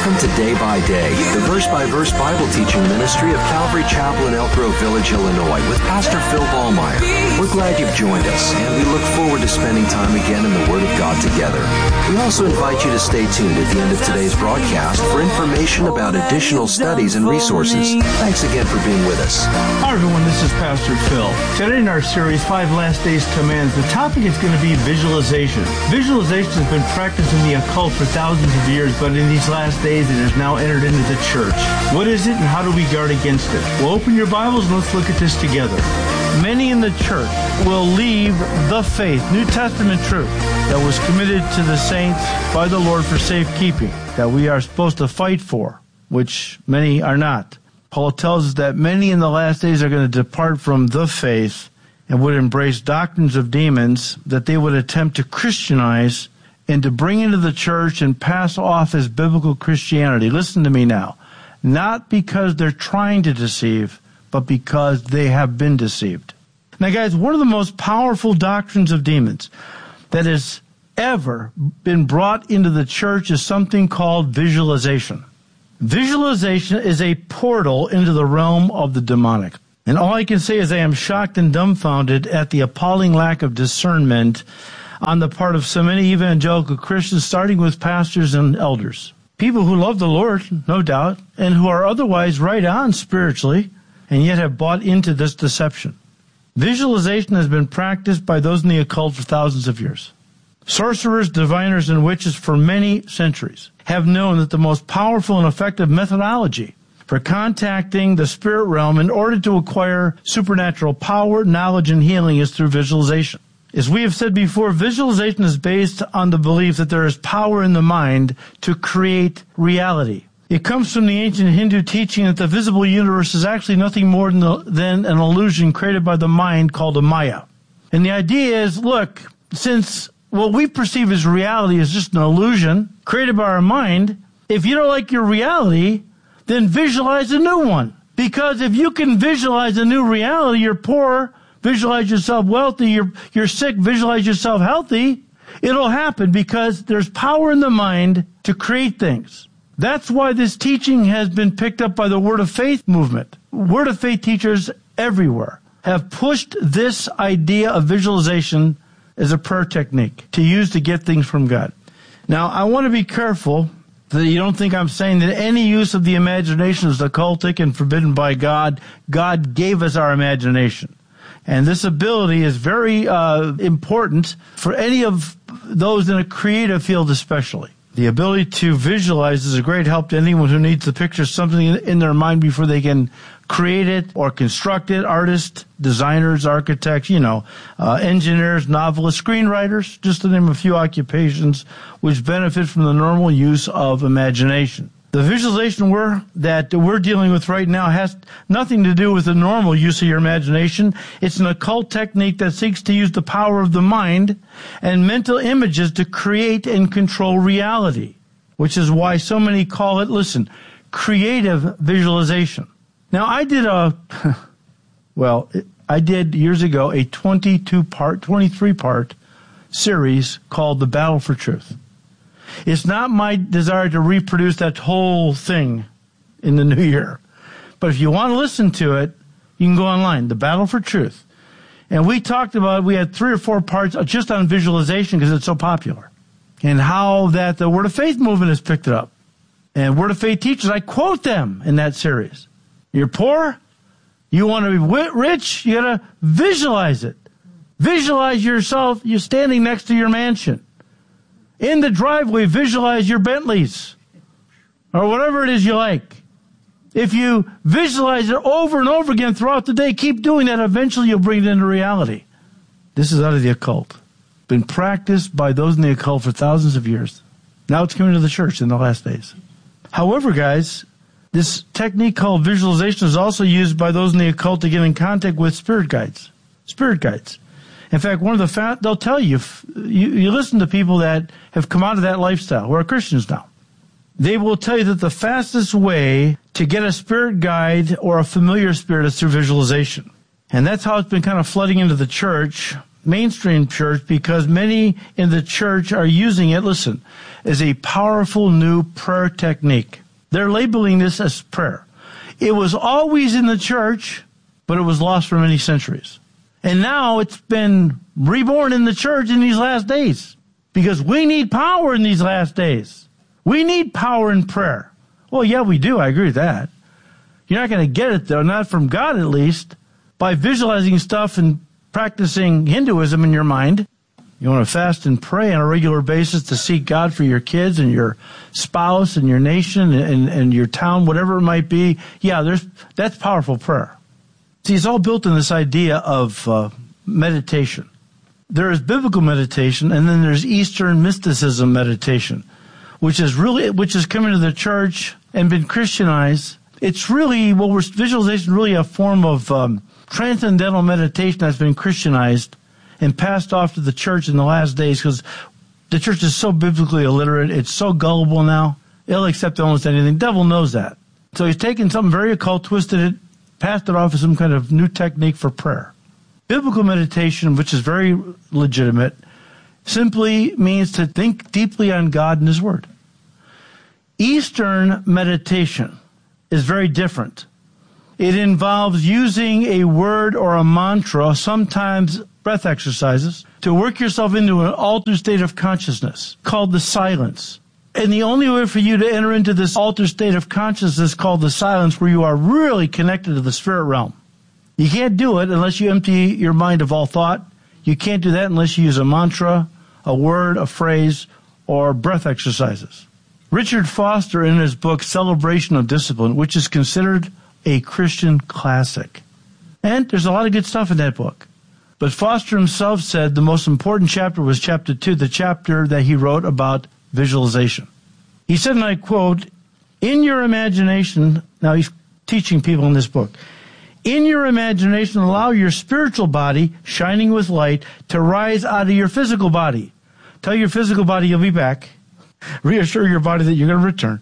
Welcome to Day by Day, the verse-by-verse Bible teaching ministry of Calvary Chapel in Elk Grove Village, Illinois, with Pastor Phil Ballmeyer. We're glad you've joined us, and we look forward to spending time again in the Word of God together. We also invite you to stay tuned at the end of today's broadcast for information about additional studies and resources. Thanks again for being with us. Hi, everyone. This is Pastor Phil. Today in our series, 5 Last Days Commands, the topic is going to be visualization. Visualization has been practiced in the occult for thousands of years, but in these last days, it has now entered into the church. What is it and how do we guard against it? Well, open your Bibles and let's look at this together. Many in the church will leave the faith, New Testament truth, that was committed to the saints by the Lord for safekeeping, that we are supposed to fight for, which many are not. Paul tells us that many in the last days are going to depart from the faith and would embrace doctrines of demons that they would attempt to Christianize and to bring into the church and pass off as biblical Christianity. Listen to me now. Not because they're trying to deceive, but because they have been deceived. Now, guys, one of the most powerful doctrines of demons that has ever been brought into the church is something called visualization. Visualization is a portal into the realm of the demonic. And all I can say is I am shocked and dumbfounded at the appalling lack of discernment on the part of so many evangelical Christians, starting with pastors and elders. People who love the Lord, no doubt, and who are otherwise right on spiritually, and yet have bought into this deception. Visualization has been practiced by those in the occult for thousands of years. Sorcerers, diviners, and witches for many centuries have known that the most powerful and effective methodology for contacting the spirit realm in order to acquire supernatural power, knowledge, and healing is through visualization. As we have said before, visualization is based on the belief that there is power in the mind to create reality. It comes from the ancient Hindu teaching that the visible universe is actually nothing more than an illusion created by the mind called a Maya. And the idea is, look, since what we perceive as reality is just an illusion created by our mind, if you don't like your reality, then visualize a new one. Because if you can visualize a new reality, you're poor, visualize yourself wealthy, you're sick, visualize yourself healthy, it'll happen because there's power in the mind to create things. That's why this teaching has been picked up by the Word of Faith movement. Word of Faith teachers everywhere have pushed this idea of visualization as a prayer technique to use to get things from God. Now, I want to be careful that you don't think I'm saying that any use of the imagination is occultic and forbidden by God. God gave us our imagination. And this ability is very important for any of those in a creative field especially. The ability to visualize is a great help to anyone who needs to picture something in their mind before they can create it or construct it. Artists, designers, architects, engineers, novelists, screenwriters, just to name a few occupations which benefit from the normal use of imagination. The visualization that we're dealing with right now has nothing to do with the normal use of your imagination. It's an occult technique that seeks to use the power of the mind and mental images to create and control reality, which is why so many call it, creative visualization. Now, I did years ago a 23-part series called The Battle for Truth. It's not my desire to reproduce that whole thing in the new year. But if you want to listen to it, you can go online, The Battle for Truth. And we had 3 or 4 parts just on visualization because it's so popular. And how that the Word of Faith movement has picked it up. And Word of Faith teachers, I quote them in that series. You're poor? You want to be rich? You got to visualize it. Visualize yourself, you're standing next to your mansion. In the driveway, visualize your Bentleys or whatever it is you like. If you visualize it over and over again throughout the day, keep doing that. Eventually, you'll bring it into reality. This is out of the occult. Been practiced by those in the occult for thousands of years. Now it's coming to the church in the last days. However, guys, this technique called visualization is also used by those in the occult to get in contact with spirit guides. Spirit guides. In fact, they'll tell you, you listen to people that have come out of that lifestyle, who are Christians now. They will tell you that the fastest way to get a spirit guide or a familiar spirit is through visualization. And that's how it's been kind of flooding into the church. mainstream church because many in the church are using it, listen, as a powerful new prayer technique. They're labeling this as prayer. It was always in the church, but it was lost for many centuries. And now it's been reborn in the church in these last days because we need power in these last days. We need power in prayer. Well, yeah, we do. I agree with that. You're not going to get it, though, not from God at least, by visualizing stuff and practicing Hinduism in your mind. You want to fast and pray on a regular basis to seek God for your kids and your spouse and your nation and your town, whatever it might be. Yeah, that's powerful prayer. See, it's all built in this idea of meditation. There is biblical meditation, and then there's Eastern mysticism meditation, which is coming to the church and been Christianized. It's really, visualization is really a form of transcendental meditation that's been Christianized and passed off to the church in the last days because the church is so biblically illiterate. It's so gullible now. It'll accept almost anything. The devil knows that. So he's taken something very occult, twisted it, passed it off as some kind of new technique for prayer. Biblical meditation, which is very legitimate, simply means to think deeply on God and His Word. Eastern meditation is very different. It involves using a word or a mantra, sometimes breath exercises, to work yourself into an altered state of consciousness called the silence. And the only way for you to enter into this altered state of consciousness called the silence, where you are really connected to the spirit realm. You can't do it unless you empty your mind of all thought. You can't do that unless you use a mantra, a word, a phrase, or breath exercises. Richard Foster, in his book Celebration of Discipline, which is considered a Christian classic, and there's a lot of good stuff in that book, but Foster himself said the most important chapter was chapter 2, the chapter that he wrote about visualization. He said, and I quote, "In your imagination," now he's teaching people in this book, "in your imagination, allow your spiritual body, shining with light, to rise out of your physical body. Tell your physical body you'll be back. Reassure your body that you're going to return.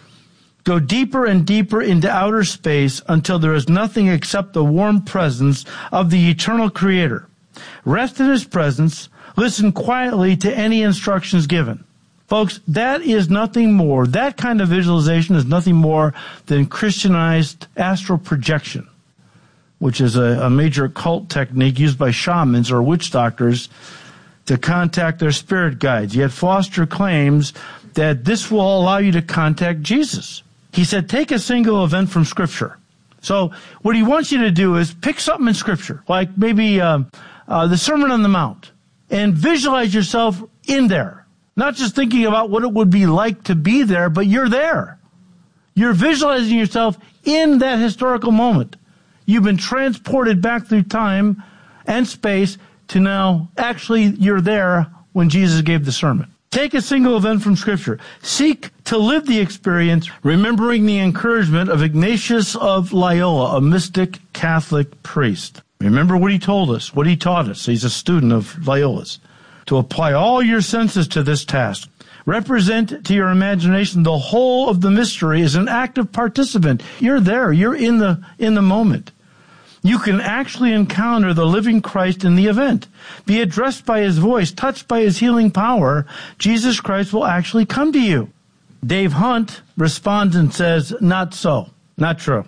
Go deeper and deeper into outer space until there is nothing except the warm presence of the eternal Creator. Rest in His presence. Listen quietly to any instructions given." Folks, that is nothing more. That kind of visualization is nothing more than Christianized astral projection, which is a major occult technique used by shamans or witch doctors to contact their spirit guides. Yet Foster claims that this will allow you to contact Jesus. He said, take a single event from Scripture. So what he wants you to do is pick something in Scripture, like maybe the Sermon on the Mount, and visualize yourself in there. Not just thinking about what it would be like to be there, but you're there. You're visualizing yourself in that historical moment. You've been transported back through time and space to now actually you're there when Jesus gave the sermon. Take a single event from Scripture. Seek to live the experience, remembering the encouragement of Ignatius of Loyola, a mystic Catholic priest. Remember what he told us, what he taught us. He's a student of Loyola's. To apply all your senses to this task. Represent to your imagination the whole of the mystery as an active participant. You're there. You're in the moment. You can actually encounter the living Christ in the event. Be addressed by His voice, touched by His healing power. Jesus Christ will actually come to you. Dave Hunt responds and says, not so. Not true.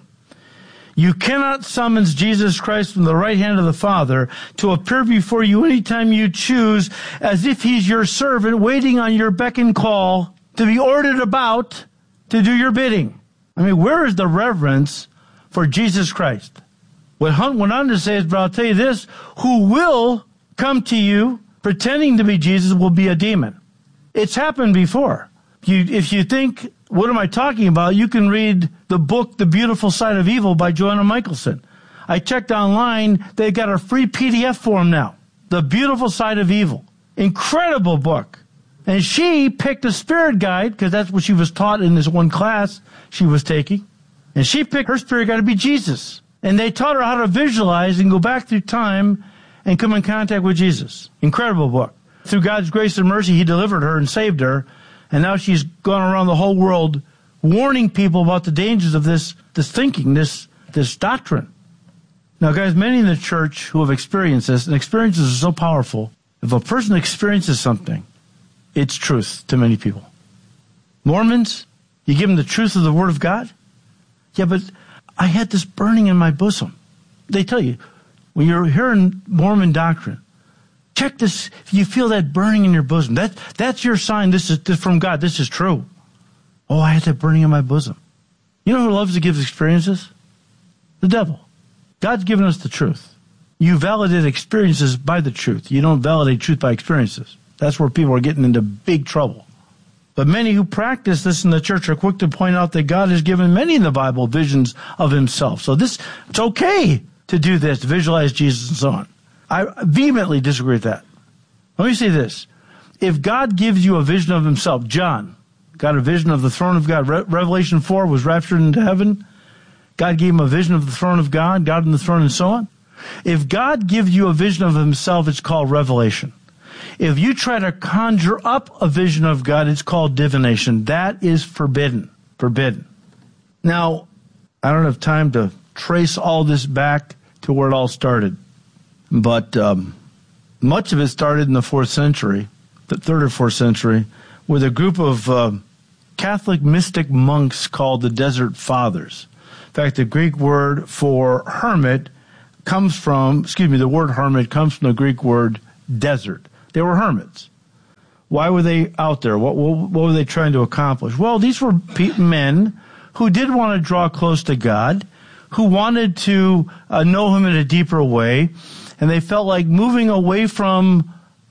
You cannot summons Jesus Christ from the right hand of the Father to appear before you anytime you choose as if He's your servant waiting on your beck and call to be ordered about to do your bidding. I mean, where is the reverence for Jesus Christ? What Hunt went on to say is, but I'll tell you this, who will come to you pretending to be Jesus will be a demon. It's happened before. If you think, what am I talking about? You can read the book, The Beautiful Side of Evil by Joanna Michelson. I checked online. They've got a free PDF for them now. The Beautiful Side of Evil. Incredible book. And she picked a spirit guide, because that's what she was taught in this one class she was taking. And she picked her spirit guide to be Jesus. And they taught her how to visualize and go back through time and come in contact with Jesus. Incredible book. Through God's grace and mercy, He delivered her and saved her. And now she's gone around the whole world warning people about the dangers of this thinking, this doctrine. Now, guys, many in the church who have experienced this, and experiences are so powerful, if a person experiences something, it's truth to many people. Mormons, you give them the truth of the Word of God? Yeah, but I had this burning in my bosom. They tell you, when you're hearing Mormon doctrine, check this. If you feel that burning in your bosom, that's your sign. This is from God. This is true. Oh, I had that burning in my bosom. You know who loves to give experiences? The devil. God's given us the truth. You validate experiences by the truth. You don't validate truth by experiences. That's where people are getting into big trouble. But many who practice this in the church are quick to point out that God has given many in the Bible visions of himself. So it's okay to do this, to visualize Jesus and so on. I vehemently disagree with that. Let me say this. If God gives you a vision of himself, John got a vision of the throne of God. Revelation 4 was raptured into heaven. God gave him a vision of the throne of God on the throne and so on. If God gives you a vision of himself, it's called revelation. If you try to conjure up a vision of God, it's called divination. That is forbidden. Forbidden. Now, I don't have time to trace all this back to where it all started. But much of it started in the 4th century, the 3rd or 4th century, with a group of Catholic mystic monks called the Desert Fathers. In fact, the Greek word for hermit the word hermit comes from the Greek word desert. They were hermits. Why were they out there? What were they trying to accomplish? Well, these were men who did want to draw close to God, who wanted to know him in a deeper way, and they felt like moving away from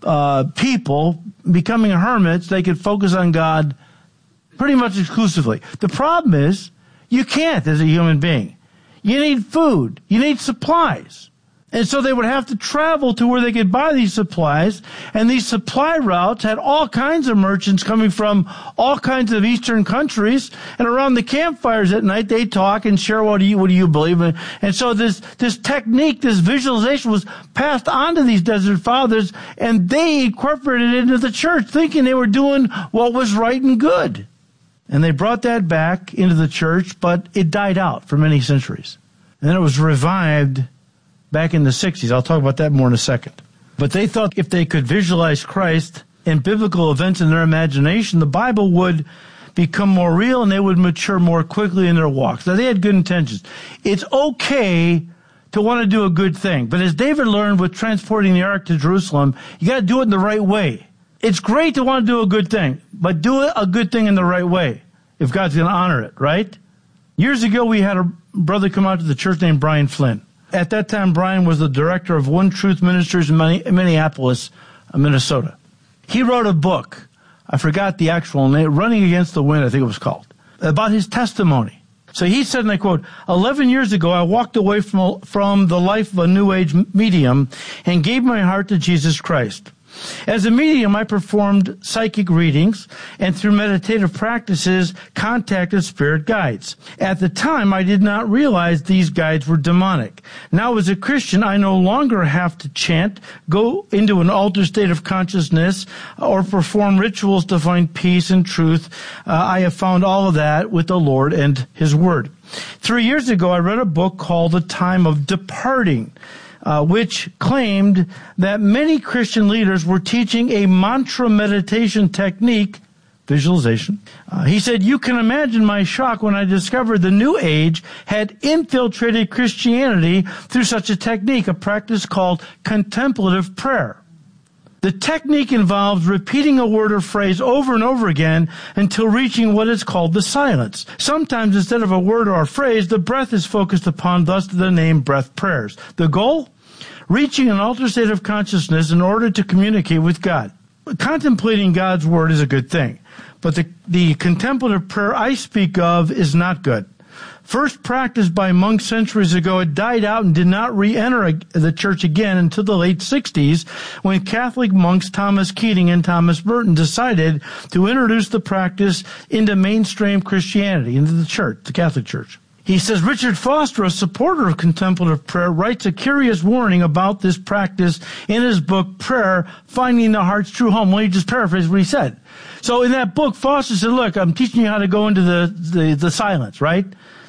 people, becoming hermits, they could focus on God pretty much exclusively. The problem is, you can't as a human being. You need food. You need supplies. And so they would have to travel to where they could buy these supplies. And these supply routes had all kinds of merchants coming from all kinds of Eastern countries. And around the campfires at night, they talk and share what do you believe in. And so this technique, this visualization was passed on to these Desert Fathers, and they incorporated it into the church, thinking they were doing what was right and good. And they brought that back into the church, but it died out for many centuries. And then it was revived back in the 60s. I'll talk about that more in a second. But they thought if they could visualize Christ and biblical events in their imagination, the Bible would become more real and they would mature more quickly in their walks. Now, they had good intentions. It's okay to want to do a good thing. But as David learned with transporting the ark to Jerusalem, you got to do it in the right way. It's great to want to do a good thing, but do a good thing in the right way if God's going to honor it, right? Years ago, we had a brother come out to the church named Brian Flynn. At that time, Brian was the director of One Truth Ministries in Minneapolis, Minnesota. He wrote a book. I forgot the actual name, Running Against the Wind, I think it was called, about his testimony. So he said, and I quote, 11 years ago, I walked away from the life of a New Age medium and gave my heart to Jesus Christ. As a medium, I performed psychic readings and through meditative practices contacted spirit guides. At the time, I did not realize these guides were demonic. Now, as a Christian, I no longer have to chant, go into an altered state of consciousness, or perform rituals to find peace and truth. I have found all of that with the Lord and His Word. 3 years ago, I read a book called The Time of Departing, which claimed that many Christian leaders were teaching a mantra meditation technique, visualization. He said, you can imagine my shock when I discovered the New Age had infiltrated Christianity through such a technique, a practice called contemplative prayer. The technique involves repeating a word or phrase over and over again until reaching what is called the silence. Sometimes instead of a word or a phrase, the breath is focused upon, thus the name breath prayers. The goal? Reaching an altered state of consciousness in order to communicate with God. Contemplating God's Word is a good thing, but the contemplative prayer I speak of is not good. First practiced by monks centuries ago, it died out and did not re-enter the church again until the late 60s when Catholic monks Thomas Keating and Thomas Burton decided to introduce the practice into mainstream Christianity, into the church, the Catholic Church. He says, Richard Foster, a supporter of contemplative prayer, writes a curious warning about this practice in his book, Prayer, Finding the Heart's True Home. Well, he just paraphrased what he said. So in that book, Foster said, look, I'm teaching you how to go into the silence, right?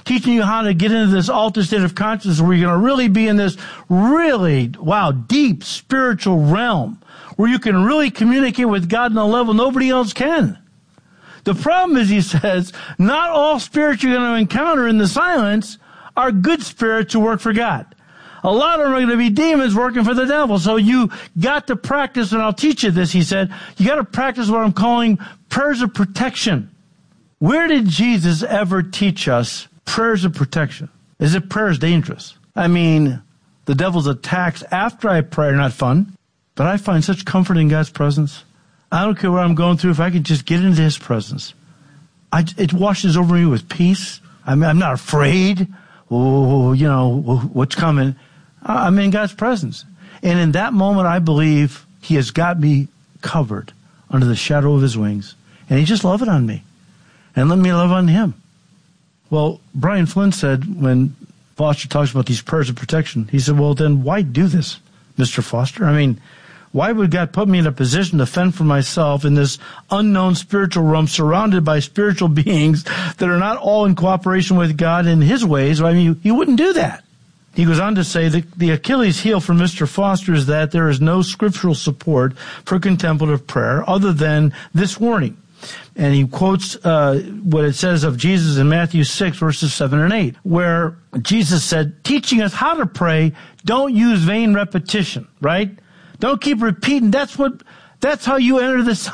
teaching you how to get into this altered state of consciousness where you're going to really be in this really, deep spiritual realm where you can really communicate with God on a level nobody else can. The problem is, he says, not all spirits you're going to encounter in the silence are good spirits who work for God. A lot of them are going to be demons working for the devil. So you got to practice, and I'll teach you this, he said, you got to practice what I'm calling prayers of protection. Where did Jesus ever teach us prayers of protection? Is it prayers dangerous? I mean, the devil's attacks after I pray are not fun, but I find such comfort in God's presence. I don't care what I'm going through. If I can just get into his presence, it washes over me with peace. I'm not afraid. What's coming. I'm in God's presence. And in that moment, I believe he has got me covered under the shadow of his wings. And he just loved it on me. And let me love on him. Well, Brian Flynn said, when Foster talks about these prayers of protection, he said, well, then why do this, Mr. Foster? I mean, why would God put me in a position to fend for myself in this unknown spiritual realm surrounded by spiritual beings that are not all in cooperation with God in his ways? I mean, he wouldn't do that. He goes on to say that the Achilles heel for Mr. Foster is that there is no scriptural support for contemplative prayer other than this warning. And he quotes what it says of Jesus in Matthew 6, verses 7 and 8, where Jesus said, teaching us how to pray, don't use vain repetition, right? Don't keep repeating. That's how you enter the